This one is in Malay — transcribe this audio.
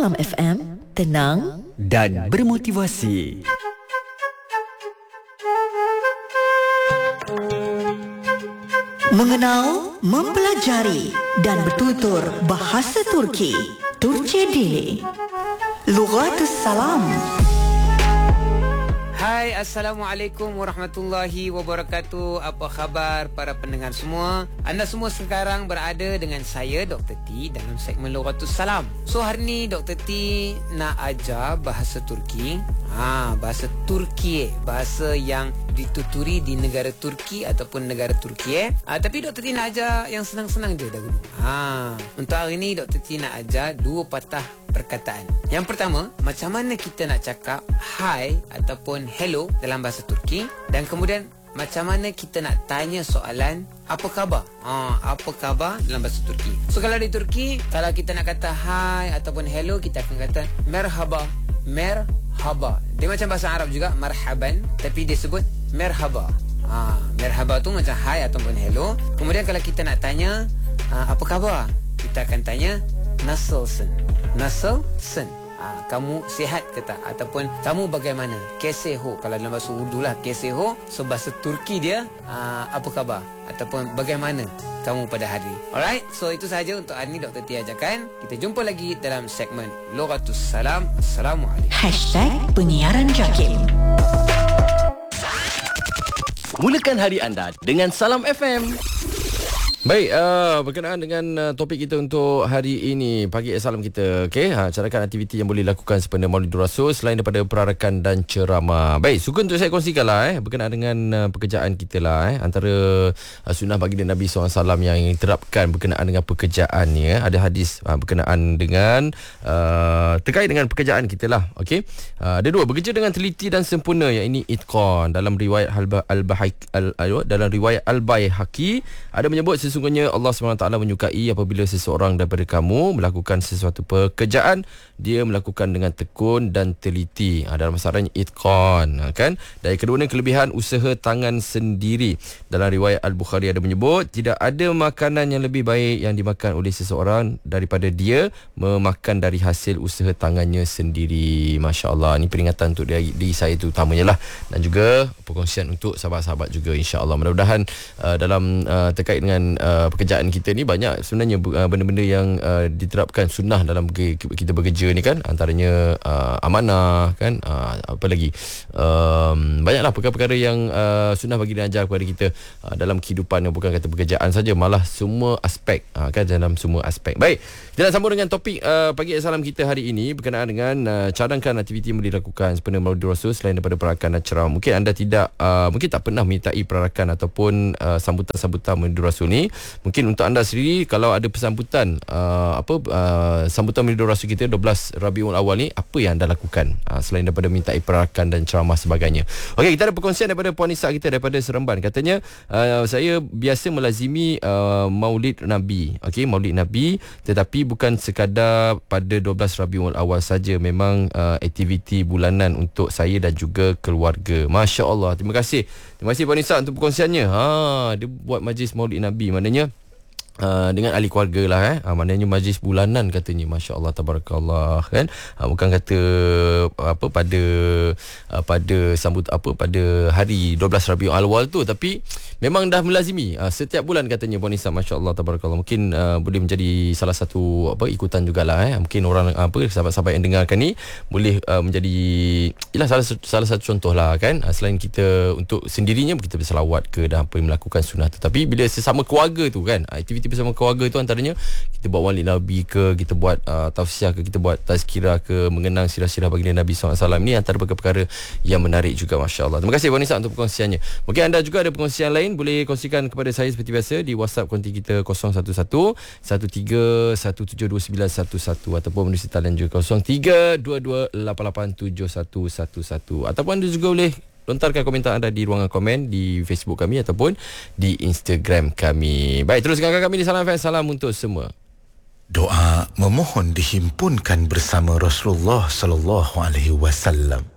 Salam FM, tenang dan bermotivasi. Mengenal, mempelajari dan bertutur bahasa Turki. Turki Daily. Lughatus Salam. Hai, Assalamualaikum warahmatullahi wabarakatuh. Apa khabar para pendengar semua? Anda semua sekarang berada dengan saya, Dr. T, dalam segmen Lughatus Salam. So, hari ni Dr. T nak ajar bahasa Turki. Bahasa Turki, bahasa yang dituturi di negara Turki ataupun negara Turki. Tapi Dr. T nak ajar yang senang-senang je dahulu. Untuk hari ni Dr. T nak ajar 2 patah perkataan. Yang pertama, macam mana kita nak cakap hi ataupun hello dalam bahasa Turki, dan kemudian macam mana kita nak tanya soalan apa khabar. Apa khabar dalam bahasa Turki. So kalau di Turki, kalau kita nak kata hi ataupun hello, kita akan kata merhaba. Merhaba. Dia macam bahasa Arab juga, marhaban, tapi dia sebut merhaba. Merhaba tu macam hi ataupun hello. Kemudian kalau kita nak tanya apa khabar, kita akan tanya nasılsın. Nasılsın? Kamu sihat ke tak? Ataupun kamu bagaimana? Keseho. Kalau dalam bahasa Urdu lah, keseho. So bahasa Turki dia apa khabar? Ataupun bagaimana kamu pada hari ini. Alright, so itu sahaja untuk hari ini Dr. T ajarkan. Kita jumpa lagi dalam segmen Lughatus Salam. Assalamualaikum. #penyiaran Jakim. Mulakan hari anda dengan Salam FM. Baik, berkenaan dengan topik kita untuk hari ini, pagi salam kita. Okey, carakan aktiviti yang boleh dilakukan sempena Maulidur Rasul selain daripada perarakan dan ceramah. Baik, suka untuk saya kongsikanlah berkenaan dengan pekerjaan kita lah. Antara sunnah baginda Nabi SAW yang diterapkan berkenaan dengan pekerjaan ni. Ada hadis berkenaan dengan terkait dengan pekerjaan kita lah. Okey, ada 2, bekerja dengan teliti dan sempurna, yang ini itqan. Dalam riwayat Al-Baihaqi ada menyebut sesungguhnya Allah SWT menyukai apabila seseorang daripada kamu melakukan sesuatu pekerjaan, dia melakukan dengan tekun dan teliti. Dalam masalahnya itqan, kan? Dan kedua ni kelebihan usaha tangan sendiri. Dalam riwayat Al-Bukhari ada menyebut tidak ada makanan yang lebih baik yang dimakan oleh seseorang daripada dia memakan dari hasil usaha tangannya sendiri. Masya Allah, ni peringatan untuk diri saya terutamanya lah, dan juga perkongsian untuk sahabat-sahabat juga, insya-Allah. Mudah-mudahan dalam terkait dengan pekerjaan kita ni banyak sebenarnya benda-benda yang diterapkan sunnah dalam kita bekerja ni, kan? Antaranya amanah, kan? Apa lagi, banyaklah perkara-perkara yang sunnah bagi diajar kepada kita dalam kehidupan, yang bukan kata pekerjaan saja, malah semua aspek, kan? Dalam semua aspek. Baik, kita nak sambung dengan topik pagi salam kita hari ini berkenaan dengan cadangkan aktiviti yang boleh dilakukan sempena Maulidur Rasul selain daripada perarakan dan ceramah. Mungkin anda mungkin tak pernah menyertai perarakan ataupun sambutan-sambutan Maulidur Rasul ni. Mungkin untuk anda sendiri, kalau ada sambutan sambutan Maulidur Rasul kita 12 Rabiul Awal ni, apa yang anda lakukan selain daripada mintai perarakan dan ceramah sebagainya. Okey, kita ada perkongsian daripada Puan Nisa kita daripada Seremban. Katanya saya biasa melazimi Maulid Nabi. Okey, Maulid Nabi, tetapi bukan sekadar pada 12 Rabiul Awal saja, memang aktiviti bulanan untuk saya dan juga keluarga. Masya Allah, terima kasih Puan Nisa untuk perkongsiannya. Dia buat majlis Maulid Nabi, maknanya dengan ahli keluarga lah, maknanya majlis bulanan katanya. Masya Allah, tabarakallah, kan? Bukan kata pada sambut pada hari 12 Rabiul Awal tu, tapi memang dah melazimi setiap bulan katanya Puan Nisa. Masya Allah, tabarakallah. Mungkin boleh menjadi salah satu ikutan jugalah. Mungkin orang sahabat-sahabat yang dengarkan ni boleh menjadi salah satu contoh lah, kan? Selain kita untuk sendirinya kita berselawat ke dan apa yang melakukan sunnah tu, tapi bila sesama keluarga tu, kan, aktiviti bersama keluarga tu antaranya kita buat Maulid Nabi ke, kita buat tausiah ke, kita buat tazkirah ke, mengenang sirah-sirah baginda Nabi SAW. Ini antara perkara-perkara yang menarik juga, Masya Allah. Terima kasih Puan Nisa untuk perkongsiannya. Mungkin anda juga ada perkongsian lain, boleh kongsikan kepada saya seperti biasa di WhatsApp konti kita 011-13172911 ataupun menerusi talian juga 0322887111, ataupun anda juga boleh lontarkan komentar anda di ruangan komen di Facebook kami ataupun di Instagram kami. Baik, teruskan kami di Salam FM. Salam untuk semua. Doa memohon dihimpunkan bersama Rasulullah sallallahu alaihi wasallam.